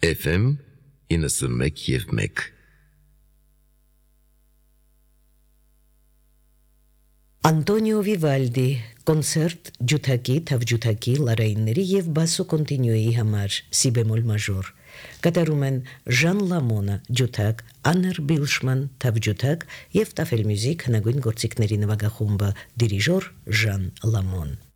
FM 91.1 Անտոնիո Վիվալդի կոնցերտ ջութակի, թավջութակի, լարայինների եւ բասո կոնտինյուի համար սի բեմոլ մաժոր։ Կատարում են Ժան Լամոնը ջութակ, Աններ Բիլշման թավջութակ եւ Տաֆել մյուզիկ հնագույն գործիքների նվագախումբը դիրիժոր Ժան Լամոն։